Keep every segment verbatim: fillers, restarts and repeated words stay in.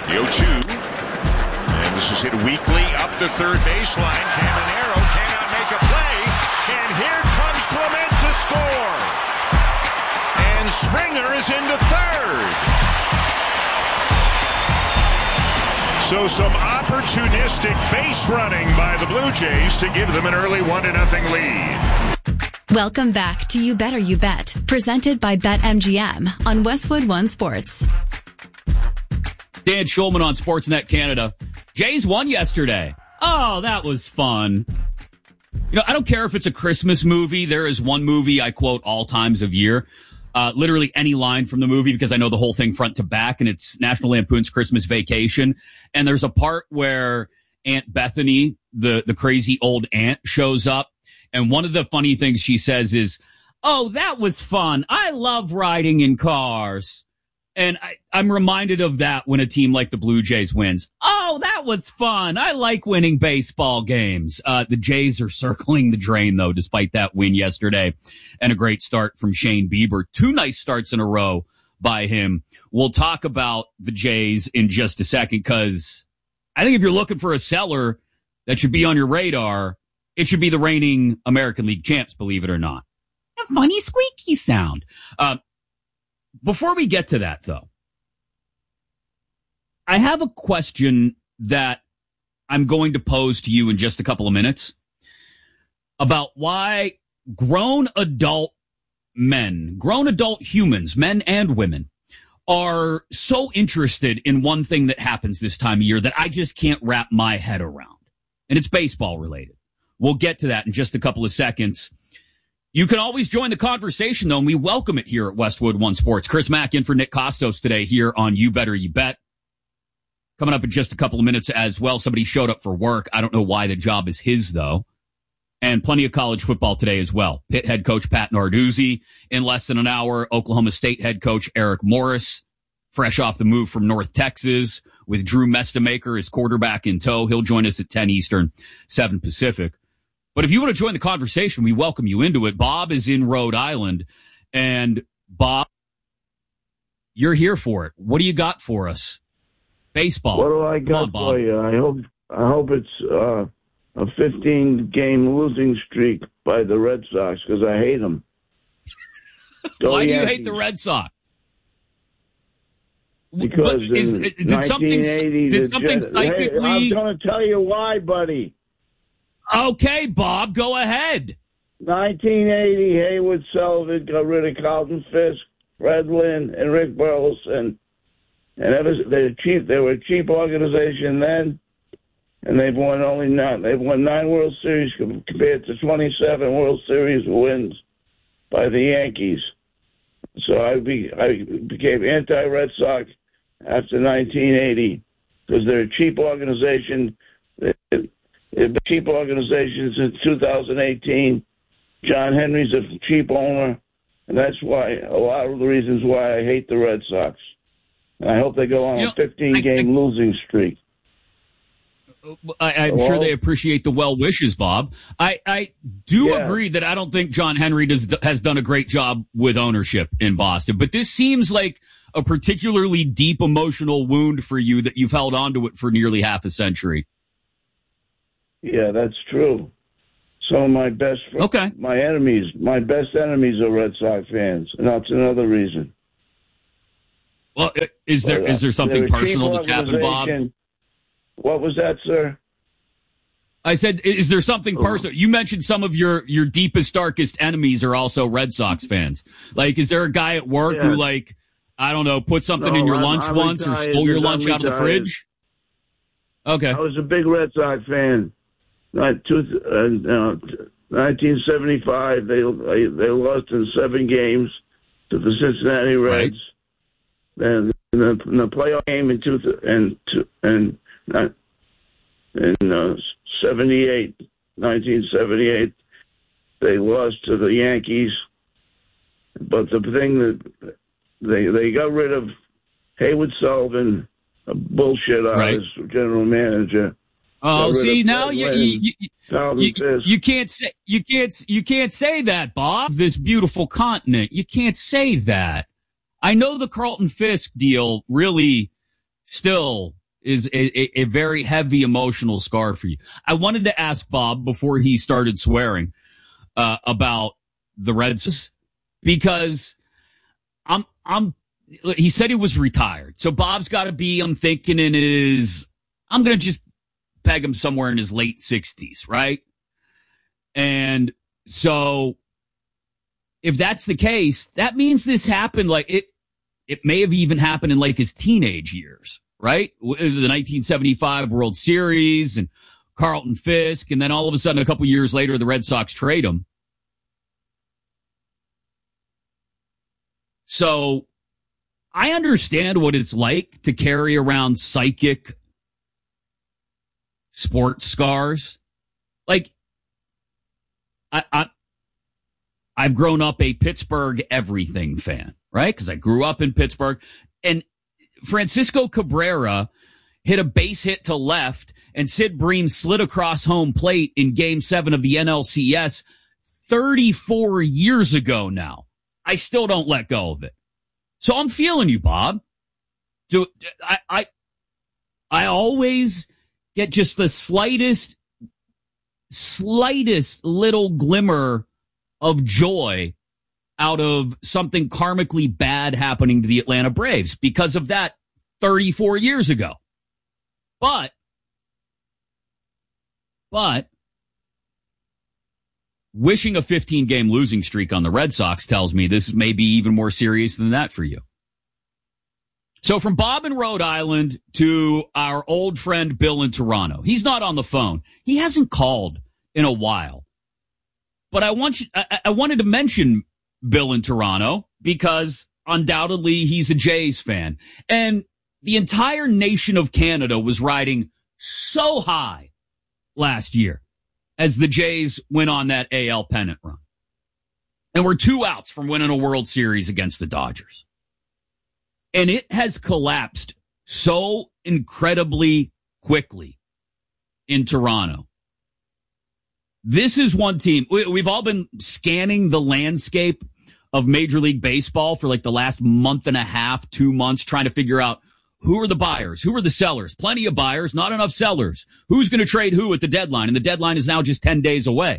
The oh two. And this is hit weakly up the third baseline. Caminero cannot make a play. And here comes Clement to score. And Springer is into third. So some opportunistic base running by the Blue Jays to give them an early one to nothing lead. Welcome back to You Better You Bet, presented by BetMGM on Westwood One Sports. Dan Schulman on Sportsnet Canada. Jays won yesterday. Oh, that was fun. You know, I don't care if it's a Christmas movie. There is one movie I quote all times of year. Uh, literally any line from the movie because I know the whole thing front to back, and it's National Lampoon's Christmas Vacation. And there's a part where Aunt Bethany, the, the crazy old aunt, shows up. And one of the funny things she says is, oh, that was fun. I love riding in cars. And I, I'm reminded of that when a team like the Blue Jays wins. Oh, that was fun. I like winning baseball games. Uh, the Jays are circling the drain, though, despite that win yesterday. And a great start from Shane Bieber. Two nice starts in a row by him. We'll talk about the Jays in just a second, because I think if you're looking for a seller that should be on your radar, it should be the reigning American League champs, believe it or not. A funny squeaky sound. Uh, Before we get to that, though, I have a question that I'm going to pose to you in just a couple of minutes about why grown adult men, grown adult humans, men and women, are so interested in one thing that happens this time of year that I just can't wrap my head around. And it's baseball related. We'll get to that in just a couple of seconds. You can always join the conversation, though, and we welcome it here at Westwood One Sports. Chris Mack in for Nick Kostos today here on You Better You Bet. Coming up in just a couple of minutes as well. Somebody showed up for work. I don't know why the job is his, though. And plenty of college football today as well. Pitt head coach Pat Narduzzi in less than an hour. Oklahoma State head coach Eric Morris, fresh off the move from North Texas, with Drew Mestamaker, his quarterback, in tow. He'll join us at ten Eastern, seven Pacific. But if you want to join the conversation, we welcome you into it. Bob is in Rhode Island. And Bob, you're here for it. What do you got for us? Baseball. What do I got on, for you? I hope I hope it's uh, a fifteen-game losing streak by the Red Sox, because I hate them. Why do you hate the Red Sox? Because is, in did something, did something Jet- psychically... Hey, I'm going to tell you why, buddy. Okay, Bob, go ahead. nineteen eighty, Haywood Sullivan got rid of Carlton Fisk, Fred Lynn, and Rick Burleson. And ever, they're cheap. They were a cheap organization then, and they've won only nine. They've won nine World Series compared to twenty-seven World Series wins by the Yankees. So I, be, I became anti-Red Sox after nineteen eighty because they're a cheap organization. They, They've been cheap organizations since two thousand eighteen. John Henry's a cheap owner, and that's why a lot of the reasons why I hate the Red Sox. And I hope they go on you know, a fifteen-game losing streak. I, I'm Hello? sure they appreciate the well wishes, Bob. I, I do yeah. agree that I don't think John Henry does, has done a great job with ownership in Boston, but this seems like a particularly deep emotional wound for you that you've held onto it for nearly half a century. Yeah, that's true. Some of my best, fr- okay. my enemies, my best enemies are Red Sox fans, and that's another reason. Well, is there but, uh, is there something personal that's happened, Bob? What was that, sir? I said, is there something personal? You mentioned some of your, your deepest, darkest enemies are also Red Sox fans. Like, is there a guy at work yeah. who, like, I don't know, put something no, in your I'm, lunch I'm once retired, or stole your lunch I'm out of the fridge? Okay. I was a big Red Sox fan. Not two, uh, nineteen seventy-five, they they lost in seven games to the Cincinnati Reds. Right. And in the, in the playoff game in two and and not in uh, seventy-eight, nineteen seventy-eight, they lost to the Yankees. But the thing that they they got rid of Haywood Sullivan, a bullshit out right. as general manager. Oh, see now you you, you, you you can't say you can't you can't say that, Bob. This beautiful continent, you can't say that. I know the Carlton Fisk deal really still is a, a, a very heavy emotional scar for you. I wanted to ask Bob before he started swearing uh, about the Reds because I'm I'm he said he was retired. So Bob's got to be, I'm thinking in his, I'm going to just peg him somewhere in his late sixties, right? And so if that's the case, that means this happened like it, it may have even happened in like his teenage years, right? The nineteen seventy-five World Series and Carlton Fisk. And then all of a sudden, a couple years later, the Red Sox trade him. So I understand what it's like to carry around psychic sports scars. Like, I, I, I've grown up a Pittsburgh everything fan, right? Because I grew up in Pittsburgh. And Francisco Cabrera hit a base hit to left, and Sid Bream slid across home plate in Game seven of the N L C S thirty-four years ago now. I still don't let go of it. So I'm feeling you, Bob. Do I, I, I always get just the slightest, slightest little glimmer of joy out of something karmically bad happening to the Atlanta Braves because of that thirty-four years ago. But, but, wishing a fifteen-game losing streak on the Red Sox tells me this may be even more serious than that for you. So from Bob in Rhode Island to our old friend Bill in Toronto. He's not on the phone. He hasn't called in a while. But I want you, I, I wanted to mention Bill in Toronto because undoubtedly he's a Jays fan. And the entire nation of Canada was riding so high last year as the Jays went on that A L pennant run. And we're two outs from winning a World Series against the Dodgers. And it has collapsed so incredibly quickly in Toronto. This is one team. We've all been scanning the landscape of Major League Baseball for like the last month and a half, two months, trying to figure out who are the buyers, who are the sellers. Plenty of buyers, not enough sellers. Who's going to trade who at the deadline? And the deadline is now just ten days away.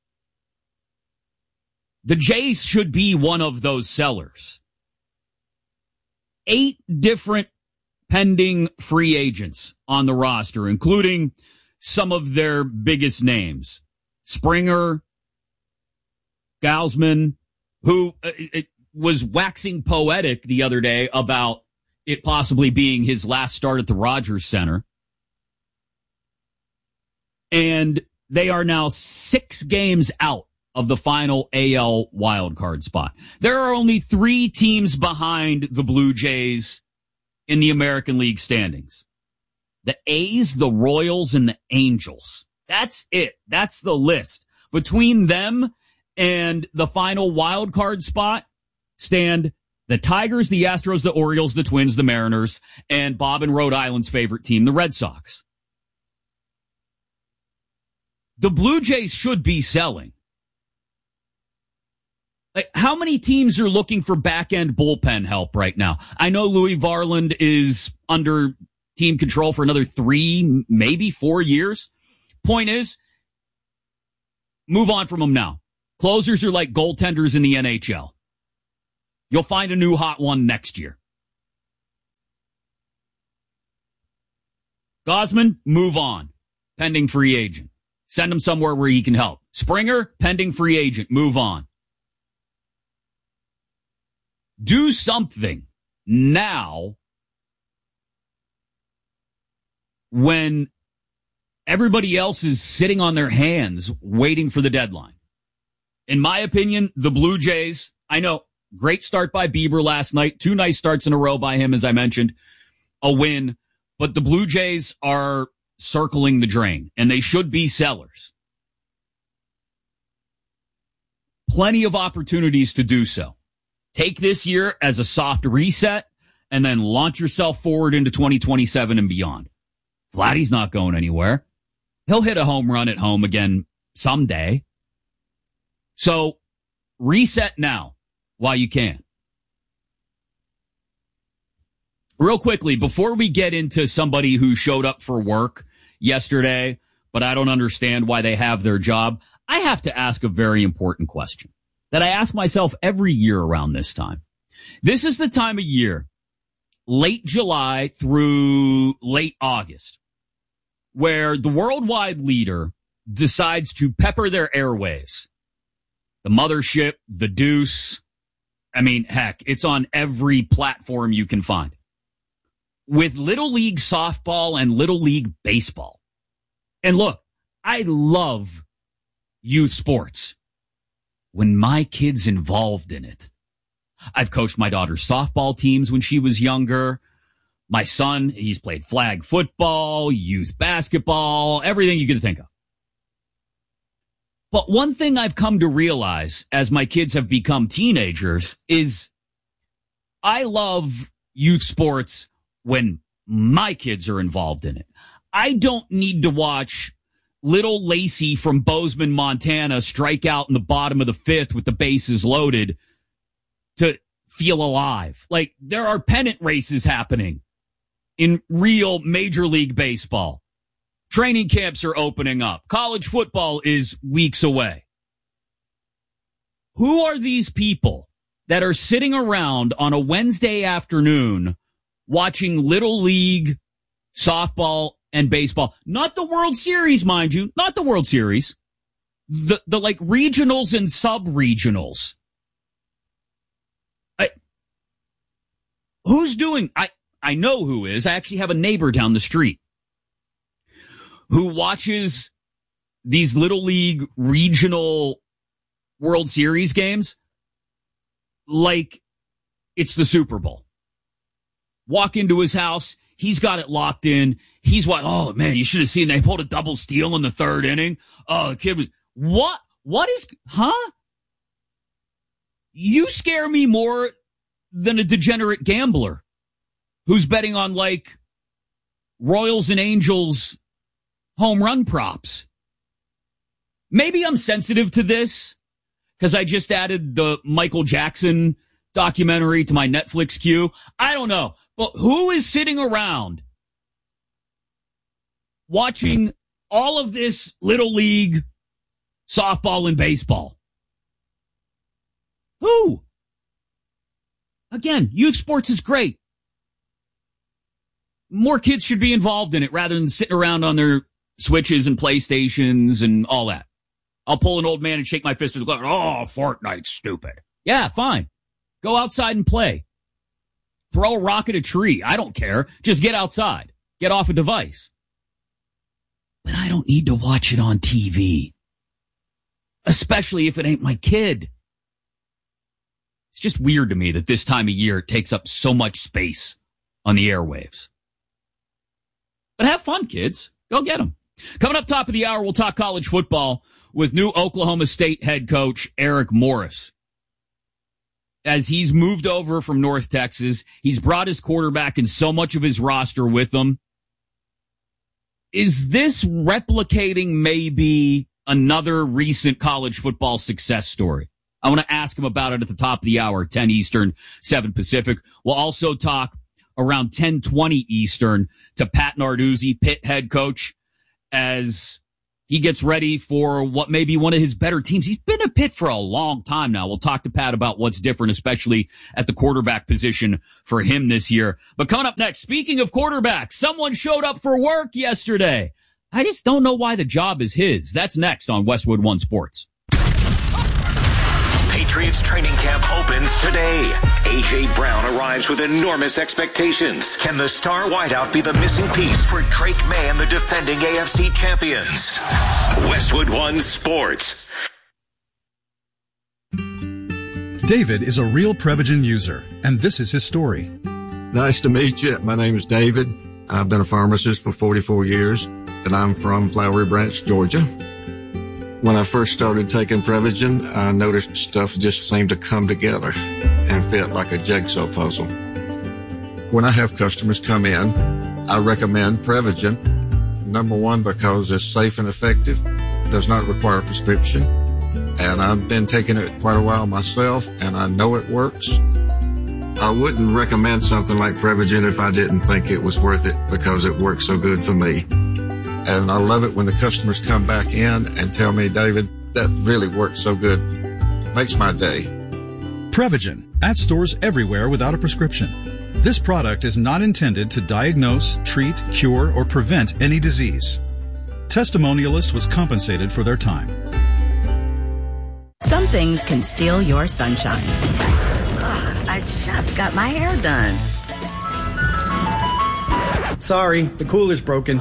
The Jays should be one of those sellers. Eight different pending free agents on the roster, including some of their biggest names. Springer, Gausman, who uh, it was waxing poetic the other day about it possibly being his last start at the Rogers Center. And they are now six games out of the final A L wildcard spot. There are only three teams behind the Blue Jays in the American League standings. The A's, the Royals, and the Angels. That's it. That's the list. Between them and the final wildcard spot stand the Tigers, the Astros, the Orioles, the Twins, the Mariners, and Bob and Rhode Island's favorite team, the Red Sox. The Blue Jays should be selling. Like, how many teams are looking for back-end bullpen help right now? I know Louis Varland is under team control for another three, maybe four years. Point is, move on from them now. Closers are like goaltenders in the N H L. You'll find a new hot one next year. Gausman, move on. Pending free agent. Send him somewhere where he can help. Springer, pending free agent. Move on. Do something now when everybody else is sitting on their hands waiting for the deadline. In my opinion, the Blue Jays, I know, great start by Bieber last night. Two nice starts in a row by him, as I mentioned. A win. But the Blue Jays are circling the drain, and they should be sellers. Plenty of opportunities to do so. Take this year as a soft reset and then launch yourself forward into twenty twenty-seven and beyond. Vladdy's not going anywhere. He'll hit a home run at home again someday. So reset now while you can. Real quickly, before we get into somebody who showed up for work yesterday, but I don't understand why they have their job, I have to ask a very important question that I ask myself every year around this time. This is the time of year, late July through late August, where the worldwide leader decides to pepper their airwaves. The mothership, the Deuce. I mean, heck, it's on every platform you can find. With Little League softball and Little League baseball. And look, I love youth sports when my kid's involved in it. I've coached my daughter's softball teams when she was younger. My son, he's played flag football, youth basketball, everything you can think of. But one thing I've come to realize as my kids have become teenagers is I love youth sports when my kids are involved in it. I don't need to watch little Lacey from Bozeman, Montana strike out in the bottom of the fifth with the bases loaded to feel alive. Like, there are pennant races happening in real Major League Baseball. Training camps are opening up. College football is weeks away. Who are these people that are sitting around on a Wednesday afternoon watching Little League softball and baseball? Not the World Series, mind you. Not the World Series. The, the like regionals and sub-regionals. I, who's doing, I, I know who is. I actually have a neighbor down the street who watches these Little League regional World Series games like it's the Super Bowl. Walk into his house. He's got it locked in. He's what? Oh, man, you should have seen they pulled a double steal in the third inning. Oh, the kid was, what? What is, huh? You scare me more than a degenerate gambler who's betting on, like, Royals and Angels home run props. Maybe I'm sensitive to this because I just added the Michael Jackson documentary to my Netflix queue. I don't know. But who is sitting around watching all of this Little League softball and baseball? Who? Again, youth sports is great. More kids should be involved in it rather than sitting around on their Switches and PlayStations and all that. I'll pull an old man and shake my fist at the clock. Oh, Fortnite's stupid. Yeah, fine. Go outside and play. Throw a rock at a tree. I don't care. Just get outside. Get off a device. But I don't need to watch it on T V. Especially if it ain't my kid. It's just weird to me that this time of year it takes up so much space on the airwaves. But have fun, kids. Go get them. Coming up top of the hour, we'll talk college football with new Oklahoma State head coach Eric Morris. As he's moved over from North Texas, he's brought his quarterback and so much of his roster with him. Is this replicating maybe another recent college football success story? I want to ask him about it at the top of the hour, ten Eastern, seven Pacific. We'll also talk around ten twenty Eastern to Pat Narduzzi, Pitt head coach, as he gets ready for what may be one of his better teams. He's been at Pitt for a long time now. We'll talk to Pat about what's different, especially at the quarterback position for him this year. But coming up next, speaking of quarterbacks, someone showed up for work yesterday. I just don't know why the job is his. That's next on Westwood One Sports. Patriots training camp opens today. A J. Brown arrives with enormous expectations. Can the star wideout be the missing piece for Drake May and the defending A F C champions? Westwood One Sports. David is a real Prevagen user, and this is his story. Nice to meet you. My name is David. I've been a pharmacist for forty-four years, and I'm from Flowery Branch, Georgia. When I first started taking Prevagen, I noticed stuff just seemed to come together and fit like a jigsaw puzzle. When I have customers come in, I recommend Prevagen. Number one, because it's safe and effective, does not require a prescription, and I've been taking it quite a while myself, and I know it works. I wouldn't recommend something like Prevagen if I didn't think it was worth it because it works so good for me. And I love it when the customers come back in and tell me, David, that really works so good. Makes my day. Prevagen, at stores everywhere without a prescription. This product is not intended to diagnose, treat, cure, or prevent any disease. Testimonialist was compensated for their time. Some things can steal your sunshine. Ugh, I just got my hair done. Sorry, the cooler's broken.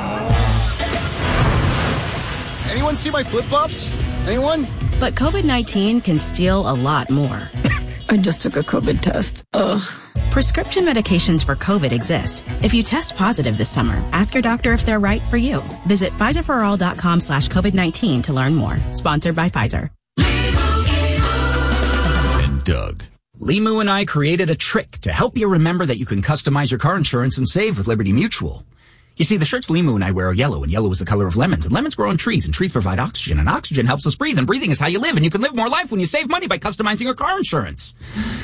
Anyone see my flip-flops? Anyone? But COVID nineteen can steal a lot more. I just took a COVID test. Ugh. Prescription medications for COVID exist. If you test positive this summer, ask your doctor if they're right for you. Visit Pfizerforall.com slash COVID-19 to learn more. Sponsored by Pfizer. And Doug. Limu and I created a trick to help you remember that you can customize your car insurance and save with Liberty Mutual. You see, the shirts Limu and I wear are yellow, and yellow is the color of lemons, and lemons grow on trees, and trees provide oxygen, and oxygen helps us breathe, and breathing is how you live, and you can live more life when you save money by customizing your car insurance.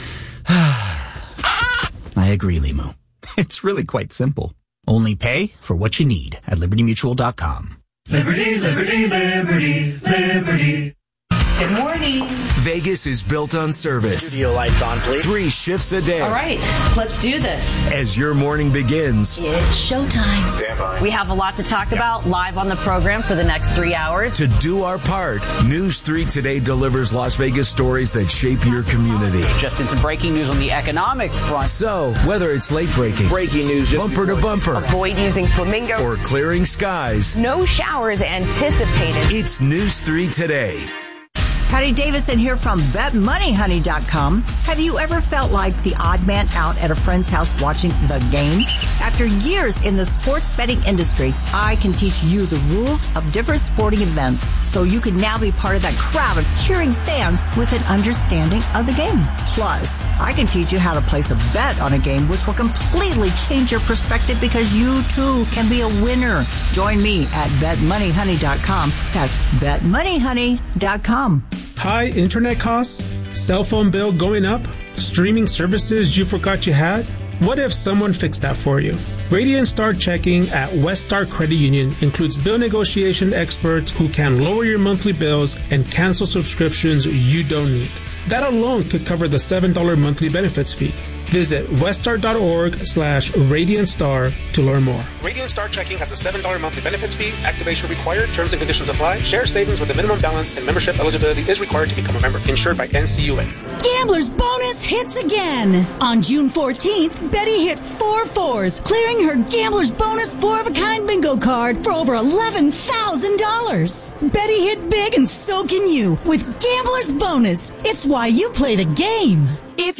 I agree, Limu. It's really quite simple. Only pay for what you need at liberty mutual dot com. Liberty, liberty, liberty, liberty. Good morning. Vegas is built on service. Studio lights on, please. Three shifts a day. All right, let's do this. As your morning begins. It's showtime. Stand by. We have a lot to talk about live on the program for the next three hours. To do our part, News three Today delivers Las Vegas stories that shape your community. Just in some breaking news on the economic front. So, whether it's late breaking, breaking news, bumper to bumper, avoid using flamingo, or clearing skies, no showers anticipated. It's News three Today. Patty Davidson here from bet money honey dot com. Have you ever felt like the odd man out at a friend's house watching the game? After years in the sports betting industry, I can teach you the rules of different sporting events so you can now be part of that crowd of cheering fans with an understanding of the game. Plus, I can teach you how to place a bet on a game which will completely change your perspective because you too can be a winner. Join me at bet money honey dot com. That's bet money honey dot com. High internet costs? Cell phone bill going up? Streaming services you forgot you had? What if someone fixed that for you? Radiant Star Checking at West Star Credit Union includes bill negotiation experts who can lower your monthly bills and cancel subscriptions you don't need. That alone could cover the seven dollars monthly benefits fee. Visit weststar.org slash Radiant Star to learn more. Radiant Star Checking has a seven dollars monthly benefits fee. Activation required. Terms and conditions apply. Share savings with a minimum balance and membership eligibility is required to become a member. Insured by N C U A. Gambler's Bonus hits again. On June fourteenth, Betty hit four fours, clearing her Gambler's Bonus four-of-a-kind bingo card for over eleven thousand dollars. Betty hit big and so can you with Gambler's Bonus. It's why you play the game. If